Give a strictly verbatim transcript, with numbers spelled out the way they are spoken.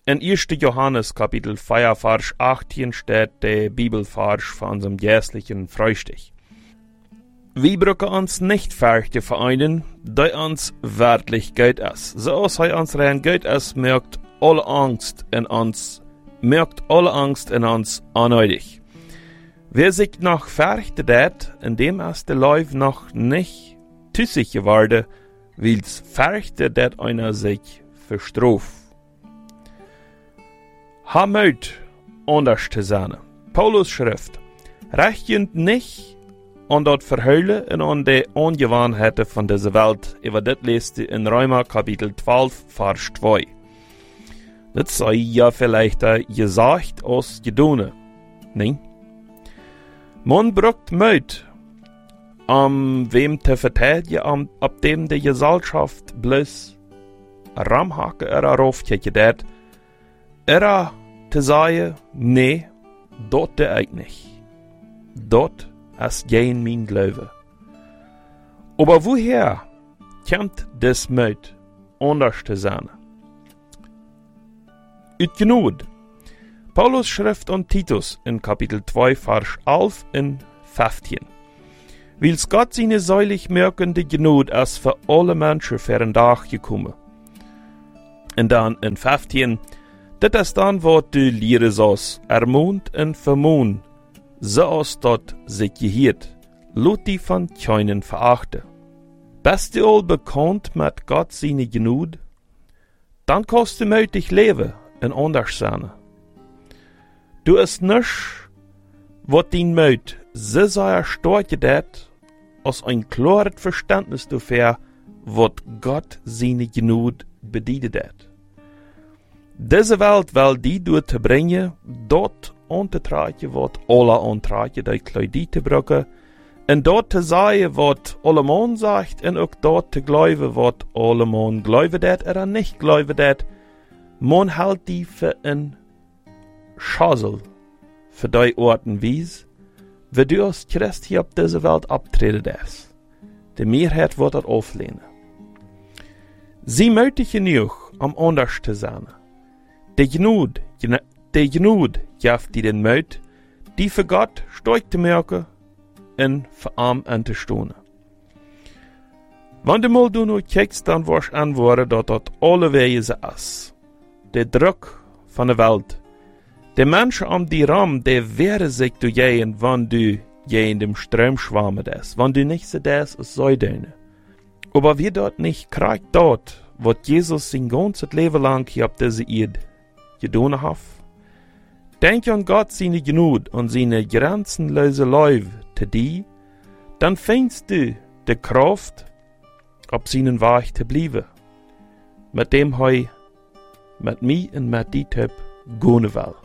In erster Johannes Kapitel vier, Vers achtzehn steht der Bibelvers von unserem jährlichen Frühstück. Wir brauchen uns nicht fürchten vor einen, der uns wirklich gut ist. So als er uns rein gut ist, merkt alle Angst in uns, merkt alle Angst in uns unnötig. Wer sich noch fürchtet hat, indem es der Leib noch nicht tüssig geworden, wills fürchtet, dass einer sich verstraft. Ha Mut, anders zu sein. Paulus schrift, rechnet nicht an dort Verheulen und an die Ungewohnheiten von dieser Welt. Über das lest ihr in Römer Kapitel zwölf, Vers zwei. Das sei ja vielleicht gesagt aus Gedune. Nein? Man braucht Mut, um wem zu verteidigen, um, ab dem die Gesellschaft bloß Ramhake erauf gekriegt, er zu sagen, nee, dort der ich nicht. Dort ist kein mein Glaube. Aber woher kommt das Mut, anders zu sein? Ut Gnade. Paulus schrift an Titus in Kapitel zwei, Vers elf und fünfzehn. Wils Gott seine säulich merkende Gnade ist für alle Menschen für einen Tag gekommen. Und dann in fünfzehn, das ist dann, was du lehren sollst, ermahnt und vermahnt, so als dort sich gehört, lot die von keinen verachten. Bist du all bekannt mit Gott seine Gnade? Dann kannst du mutig leben und anders sein. Du ist nicht, was dein Mut so sehr stark hat, als ein klares Verständnis dafür, was Gott seine Gnade bedient hat. Diese Welt will die dort bringen, dort untertragen, was alle untertragen, die Kleidite brauchen, und dort zu sagen, was alle Mann sagt, und auch dort zu glauben, was alle Mann glauben dat oder nicht glauben dat. Man hält die für ein Schassel, für die Orten wies, wie du als Christ hier auf dieser Welt abtreten darfst. Die Mehrheit wird das auflehnen. Sie mutig genug, um anders zu sein. Die Gnade, die Gnade gibt dir den Mut, die für Gott stark zu merken und für arm anzustehen. Wenn du mal du noch kiekst, dann wirst du antworten, dass das alle Wege so ist. Der Druck von der Welt, die Menschen um die Raum, die wehren sich zu gehen, wenn du je in dem Strom schwammen ist, wenn du nicht so das als Säudene. Aber wir dort nicht kriegt dort, was Jesus sein ganzes Leben lang hier auf dieser Erde getan hat. Denk an Gott seine Gnade und seine grenzenlose Liebe zu dir, dann findest du die Kraft, auf seinen Weg zu bleiben. Mit dem heu mit mir und mit dir gehen will.